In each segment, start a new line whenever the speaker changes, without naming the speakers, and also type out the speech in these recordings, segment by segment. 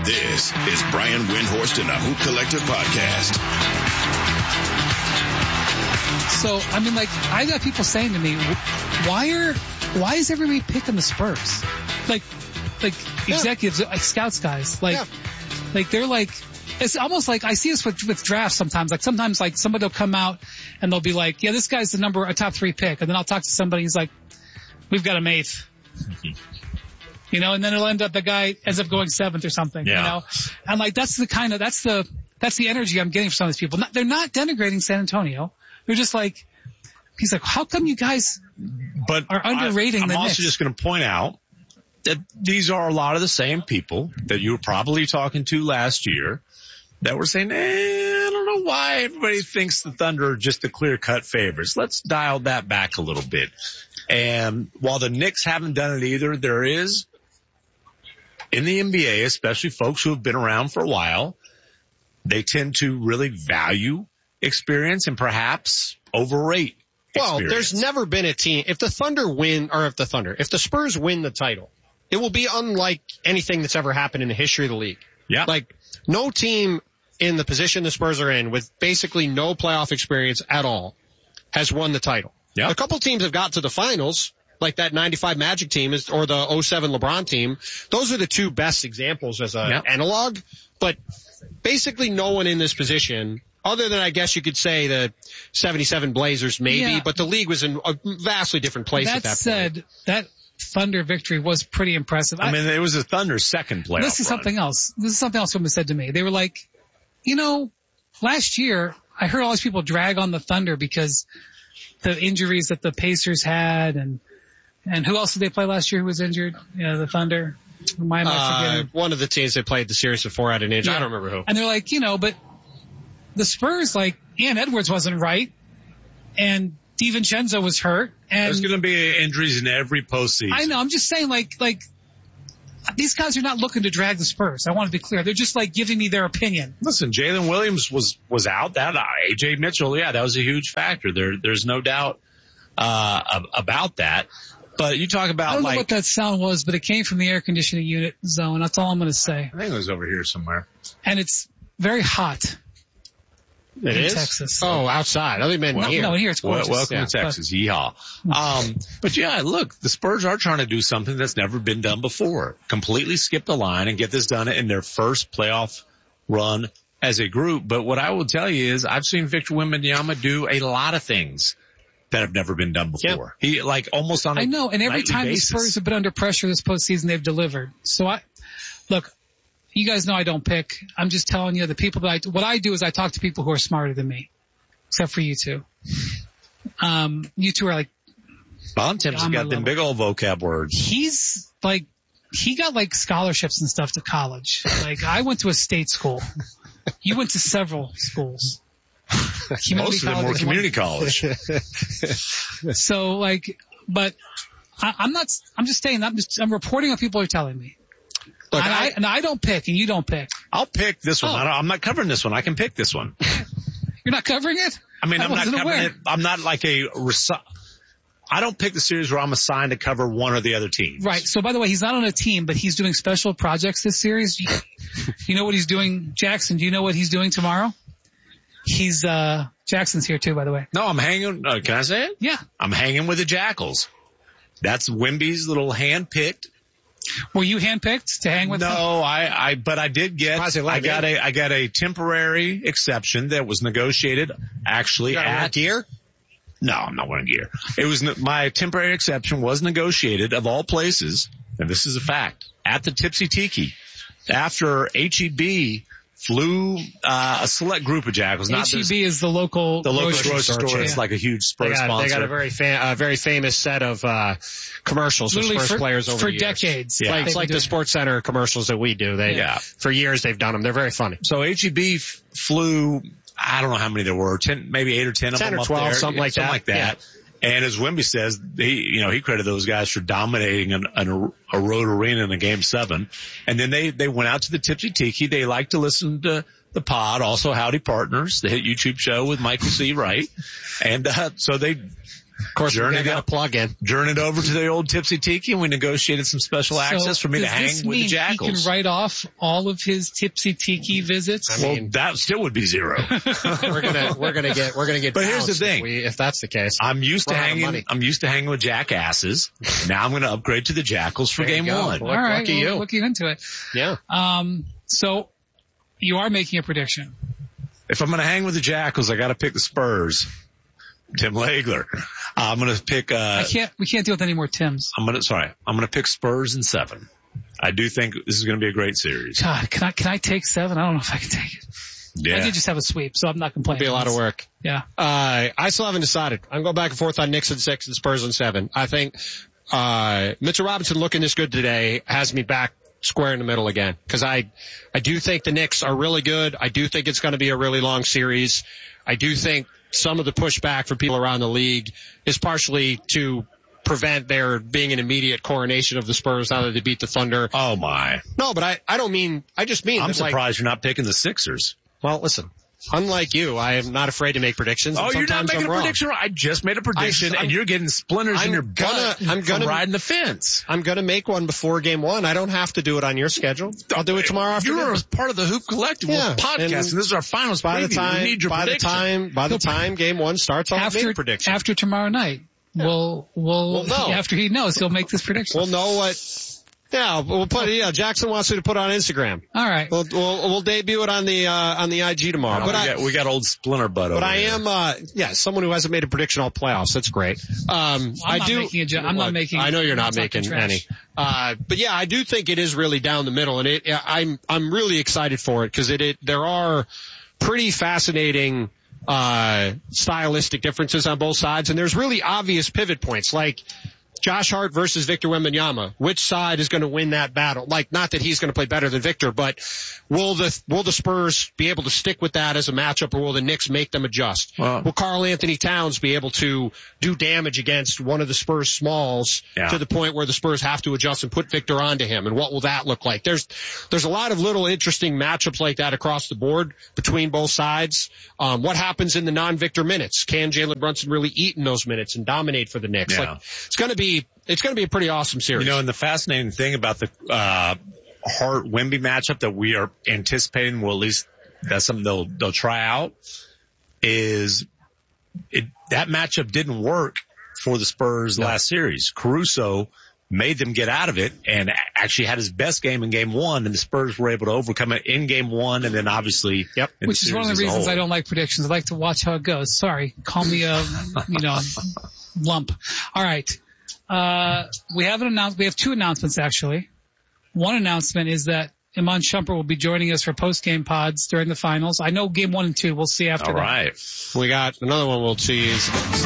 This is Brian Windhorst and the Hoop Collective podcast.
So, I mean, like, I got people saying to me, why is everybody picking the Spurs? Like executives, like scouts guys, like they're like, it's almost like I see this with drafts sometimes. Like sometimes like somebody will come out and they'll be like, yeah, this guy's a top 3 pick. And then I'll talk to somebody who's like, we've got him 8th. You know, and then it'll end up the guy ends up going 7th or something, you know? And like, that's the energy I'm getting from some of these people. They're not denigrating San Antonio. They're just like, he's like, how come you guys are underrating the Knicks?
I'm also just going to point out that these are a lot of the same people that you were probably talking to last year that were saying, I don't know why everybody thinks the Thunder are just the clear-cut favorites. Let's dial that back a little bit. And while the Knicks haven't done it either, there is, in the NBA, especially folks who have been around for a while, they tend to really value experience and perhaps overrate experience.
Well, there's never been a team, if the Spurs win the title, it will be unlike anything that's ever happened in the history of the league.
Yeah.
Like, no team in the position the Spurs are in with basically no playoff experience at all has won the title.
Yeah.
A couple teams have got to the finals, like that 95 Magic team or the 07 LeBron team. Those are the two best examples as an analog. But basically no one in this position, other than I guess you could say the 77 Blazers maybe, but the league was in a vastly different place at that point. That said,
that Thunder victory was pretty impressive.
I mean, it was a Thunder's second playoff
This is something else. Someone said to me. They were like, you know, last year I heard all these people drag on the Thunder because the injuries that the Pacers had and who else did they play last year who was injured? The Thunder. Why am I forgetting?
One of the teams they played the series before had an injury. I don't remember who.
And they're like, but the Spurs, like, Ian Edwards wasn't right and DiVincenzo was hurt. And
there's going to be injuries in every postseason.
I know. I'm just saying, like, these guys are not looking to drag the Spurs. I want to be clear. They're just like giving me their opinion.
Listen, Jalen Williams was out. That AJ Mitchell, that was a huge factor. There's no doubt about that. But you talk about
I don't know what that sound was, but it came from the air conditioning unit zone. That's all I'm going to say.
I think it was over here somewhere.
And it's very hot.
It is?
Texas.
Oh, outside. I think here.
No, here it's gorgeous.
Welcome to Texas. Yeehaw. But look, the Spurs are trying to do something that's never been done before. Completely skip the line and get this done in their first playoff run as a group. But what I will tell you is I've seen Victor Wembanyama do a lot of things that have never been done before. Yep. He almost on a
I know, and every time
basis.
The Spurs have been under pressure this postseason, they've delivered. So look, you guys know I don't pick. I'm just telling you the people what I do is I talk to people who are smarter than me, except for you two. You two are like,
Bontemps got them big old vocab words.
He's like, he got like scholarships and stuff to college. Like I went to a state school. You went to several schools.
Most of them were community college.
So but I'm just saying, I'm reporting what people are telling me. Look, and I don't pick and you don't pick.
I'll pick this one. I'm not covering this one. I can pick this one.
You're not covering it?
I mean, I'm not covering it. I'm not like I don't pick the series where I'm assigned to cover one or the other team.
Right. So by the way, he's not on a team, but he's doing special projects this series. You know what he's doing? Jackson, do you know what he's doing tomorrow? Jackson's here too, by the way.
No, I'm hanging, can I say it?
Yeah.
I'm hanging with the Jackals. That's Wemby's little hand-picked.
Were you handpicked to hang with them?
No, but I did get, I got a temporary exception that was negotiated actually at
gear.
No, I'm not wearing gear. It was my temporary exception was negotiated of all places, and this is a fact, at the Tipsy Tiki after HEB flew a select group of Jackals.
HEB is the local
grocery store. It's like a huge Spurs sponsor.
They got a very famous set of commercials with Spurs players over
for
the years.
decades.
Yeah. It's like the Sports Center commercials that we do. For years they've done them. They're very funny.
So HEB flew, I don't know how many there were, 10, maybe 8 or 10 of them
10 or
up
12,
there.
something like that.
Yeah. And as Wemby says, he credited those guys for dominating a road arena in a Game 7. And then they went out to the Tipsy Tiki. They like to listen to the pod, also Howdy Partners, the hit YouTube show with Michael C. Wright. And so they
Of course, we got a plug in.
Journeyed over to the old Tipsy Tiki, and we negotiated some special access for me to hang with the Jackals.
He can write off all of his Tipsy Tiki visits?
Well, that still would be zero.
we're gonna get.
But here's the thing:
if that's the case,
I'm used to hanging with jackasses. Now I'm going to upgrade to the Jackals for game one.
All right, looking into it.
Yeah.
So you are making a prediction.
If I'm going to hang with the Jackals, I got to pick the Spurs. Tim Legler. I'm going to pick,
we can't deal with any more Tims.
I'm going to pick Spurs in 7. I do think this is going to be a great series.
God, can I take 7? I don't know if I can take it.
Yeah.
I did just have a sweep, so I'm not complaining.
It'll be a lot of work.
Yeah.
I still haven't decided. I'm going back and forth on Knicks in 6 and Spurs in 7. I think, Mitchell Robinson looking this good today has me back square in the middle again. Cause I do think the Knicks are really good. I do think it's going to be a really long series. I do think some of the pushback from people around the league is partially to prevent there being an immediate coronation of the Spurs now that they beat the Thunder.
Oh my.
No, but I just mean
I'm surprised you're not picking the Sixers.
Well, listen. Unlike you, I am not afraid to make predictions.
Oh, you're not making a prediction? I just made a prediction, and you're getting splinters in your butt from riding the fence.
I'm going to make one before game one. I don't have to do it on your schedule. I'll do it tomorrow afternoon.
You're part of the Hoop Collective podcast, and this is our finals preview. We need your prediction.
By the time game one starts, I'll make a prediction.
After tomorrow night, we'll know. After he knows, he'll make this prediction.
We'll know what. Yeah, we'll put. Yeah, Jackson wants me to put it on Instagram.
All right.
We'll debut it on the IG tomorrow.
No, we got old Splinter Butt over
here. But I am, someone who hasn't made a prediction all playoffs. That's great.
I'm not making.
I know you're not making any. But yeah, I do think it is really down the middle, and I'm really excited for it because there are pretty fascinating stylistic differences on both sides, and there's really obvious pivot points like Josh Hart versus Victor Wembanyama. Which side is going to win that battle? Like, not that he's going to play better than Victor, but will the Spurs be able to stick with that as a matchup, or will the Knicks make them adjust? Will Karl Anthony Towns be able to do damage against one of the Spurs smalls to the point where the Spurs have to adjust and put Victor onto him? And what will that look like? There's a lot of little interesting matchups like that across the board between both sides. What happens in the non-Victor minutes? Can Jalen Brunson really eat in those minutes and dominate for the Knicks?
Yeah.
Like, it's going to be a pretty awesome series.
And the fascinating thing about the Hart-Wemby matchup that we are anticipating, well, at least that's something they'll try out, is that matchup didn't work for the Spurs last series. Caruso made them get out of it and actually had his best game in game one, and the Spurs were able to overcome it in game one, and then obviously
which is one of the reasons I don't like predictions. I like to watch how it goes. Sorry. Call me a, lump. All right. We have two announcements actually. One announcement is that Iman Shumpert will be joining us for post-game pods during the finals. I know game 1 and 2. We'll see after that.
All right.
We got another one we'll tease.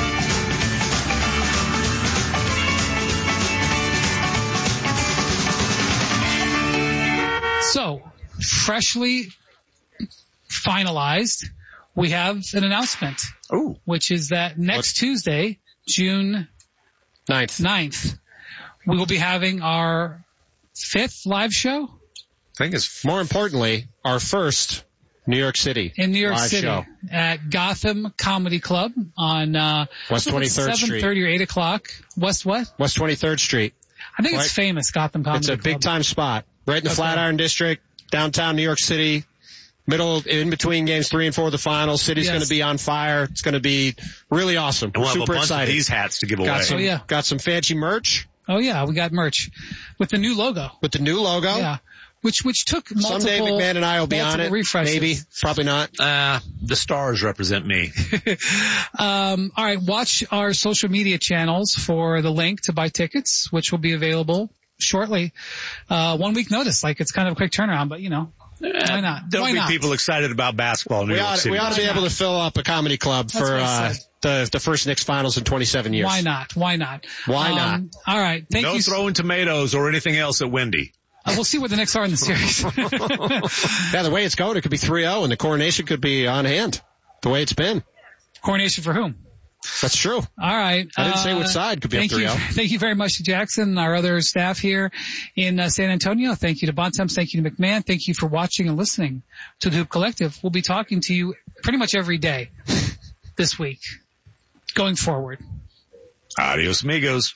So, freshly finalized, we have an announcement.
Ooh.
Which is that next Tuesday, June 9th, we will be having our 5th live show.
I think it's
more importantly, our first New York City.
In New York City show. At Gotham Comedy Club on,
West 23rd Street.
7:30 or 8 o'clock. West what?
West 23rd Street.
I think it's famous, Gotham Comedy Club.
It's a big time spot. Right in the Flatiron District, downtown New York City. In between games 3 and 4 of the finals. City's going to be on fire. It's going to be really awesome.
And we'll
super
have a bunch
excited.
Of these hats to give away.
Got some fancy merch.
Oh yeah, we got merch with the new logo.
Yeah.
Which took multiple.
Someday McMahon and I will be on it.
Refreshes.
Maybe. Probably not.
The stars represent me.
All right. Watch our social media channels for the link to buy tickets, which will be available shortly. 1 week notice. Like, it's kind of a quick turnaround, but why not?
There'll be people excited about basketball in New York City.
We ought to be able to fill up a comedy club for the first Knicks finals in 27 years.
Why not?
Why not?
All right. Thank you.
No throwing tomatoes or anything else at Wendy.
We'll see what the Knicks are in the series.
Yeah, the way it's going, it could be 3-0, and the coronation could be on hand. The way it's been.
Coronation for whom?
That's true.
All right.
I didn't say which side could be up 3-0.
Thank you very much to Jackson, our other staff here in San Antonio. Thank you to Bontemps. Thank you to McMahon. Thank you for watching and listening to the Hoop Collective. We'll be talking to you pretty much every day this week going forward.
Adios, amigos.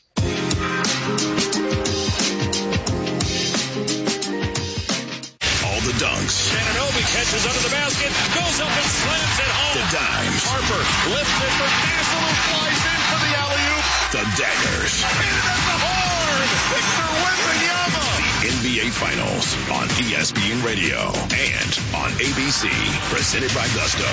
The dunks.
Anunoby catches under the basket, goes up and slams it home.
The dimes.
Harper lifts it for Nassau, flies in for the alley-oop.
The daggers.
Hit it at the horn. Victor Wembanyama.
The NBA Finals on ESPN Radio and on ABC, presented by Gusto.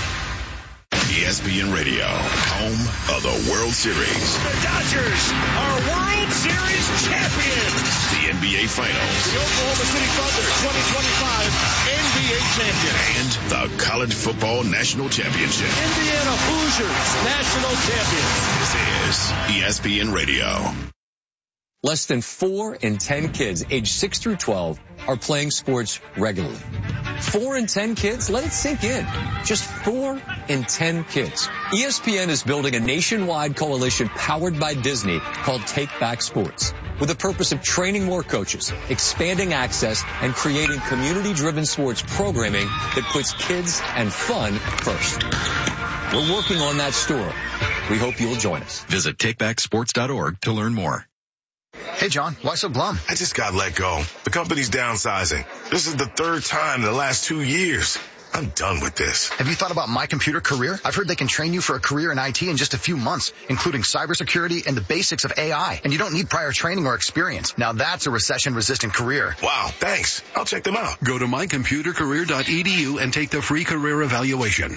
ESPN Radio, home of the World Series.
The Dodgers are World Series champions.
The NBA Finals.
The Oklahoma City Thunder 2025 NBA champion.
And the College Football National Championship.
Indiana Hoosiers national champions.
This is ESPN Radio.
Less than 4 in 10 kids aged 6 through 12 are playing sports regularly. 4 in 10 kids? Let it sink in. Just 4 in 10 kids. ESPN is building a nationwide coalition powered by Disney called Take Back Sports, with the purpose of training more coaches, expanding access, and creating community-driven sports programming that puts kids and fun first. We're working on that story. We hope you'll join us.
Visit takebacksports.org to learn more.
Hey, John, why so glum?
I just got let go. The company's downsizing. This is the third time in the last 2 years. I'm done with this.
Have you thought about My Computer Career? I've heard they can train you for a career in IT in just a few months, including cybersecurity and the basics of AI. And you don't need prior training or experience. Now that's a recession-resistant career.
Wow, thanks. I'll check them out.
Go to mycomputercareer.edu and take the free career evaluation.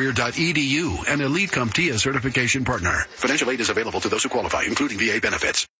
mycomputercareer.edu, an Elite CompTIA certification partner. Financial aid is available to those who qualify, including VA benefits.